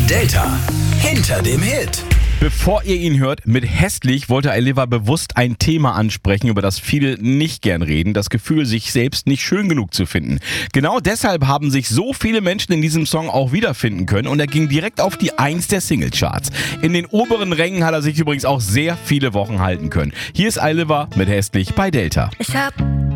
Delta hinter dem Hit. Bevor ihr ihn hört, mit hässlich wollte Ailiva bewusst ein Thema ansprechen, über das viele nicht gern reden, das Gefühl, sich selbst nicht schön genug zu finden. Genau deshalb haben sich so viele Menschen in diesem Song auch wiederfinden können und er ging direkt auf die 1 der Singlecharts. In den oberen Rängen hat er sich übrigens auch sehr viele Wochen halten können. Hier ist Ailiva mit hässlich bei Delta. Ich hab